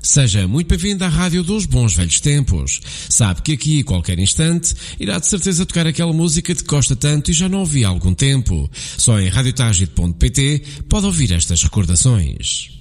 Seja muito bem-vindo à Rádio dos Bons Velhos Tempos. Sabe que aqui, a qualquer instante, irá de certeza tocar aquela música de que gosta tanto e já não ouvi há algum tempo. Só em radiotagit.pt pode ouvir estas recordações.